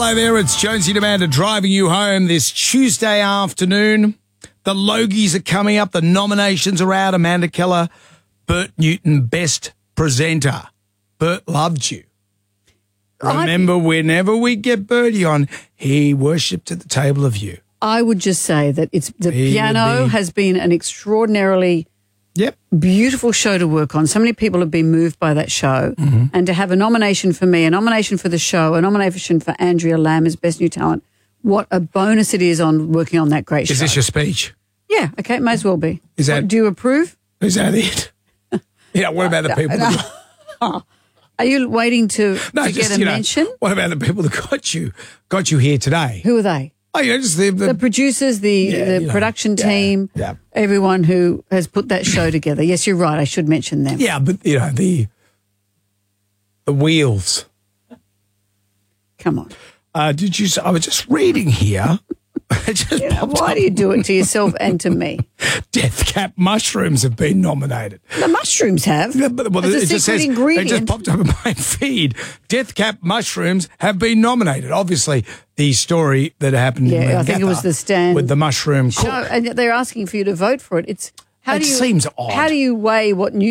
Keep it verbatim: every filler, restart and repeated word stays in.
Hello there, it's Jonesy Demander driving you home this Tuesday afternoon. The Logies are coming up. The nominations are out. Amanda Keller, Bert Newton, Best Presenter. Bert loved you. Remember, I, whenever we get Bertie on, he worshipped at the table of you. I would just say that it's the he piano be, has been an extraordinarily yep. beautiful show to work on. So many people have been moved by that show. Mm-hmm. And to have a nomination for me, a nomination for the show, a nomination for Andrea Lamb as Best New Talent, what a bonus it is on working on that great show. Is this your speech? Yeah, okay, it may as well be. Is that? What, do you approve? Is that it? Yeah, what about the people? No, that no. Are you waiting to, no, to just, get a you know, mention? What about the people that got you got you here today? Who are they? Oh, yeah, just the, the, the producers, the, yeah, the you know, production yeah, team, yeah. everyone who has put that show together. Yes, you're right. I should mention them. Yeah, but, you know, the the wheels. Come on. Uh, did you? I was just reading here. just you know, why do you do it to yourself and to me? Death cap mushrooms have been nominated. The mushrooms have. Yeah, but, well, As a it secret just says, ingredient. It just popped up in my feed. Death cap mushrooms have been nominated. Obviously, the story that happened yeah, in I think it was the stand with the mushroom show, cook. and they're asking for you to vote for it. It's how it do you seems odd. How do you weigh what news?